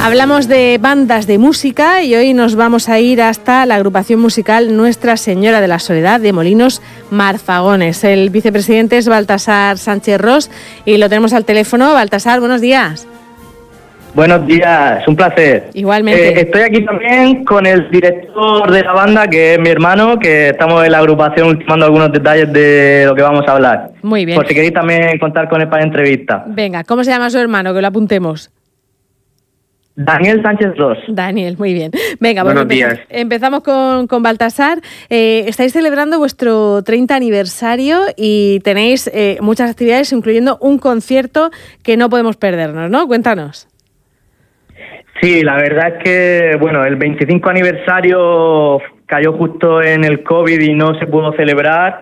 Hablamos de bandas de música y hoy nos vamos a ir hasta la agrupación musical Nuestra Señora de la Soledad de Molinos Marfagones. El vicepresidente es Baltasar Sánchez Ros y lo tenemos al teléfono. Baltasar, buenos días. Buenos días, un placer. Igualmente. Estoy aquí también con el director de la banda, que es mi hermano, que estamos en la agrupación ultimando algunos detalles de lo que vamos a hablar. Muy bien. Por si queréis también contar con él para entrevista. Venga, ¿cómo se llama su hermano? Que lo apuntemos. Daniel Sánchez Ros. Daniel, muy bien. Venga, buenos días. Empezamos con Baltasar. Estáis celebrando vuestro 30 aniversario y tenéis muchas actividades, incluyendo un concierto que no podemos perdernos, ¿no? Cuéntanos. Sí, la verdad es que, bueno, el 25 aniversario cayó justo en el COVID y no se pudo celebrar.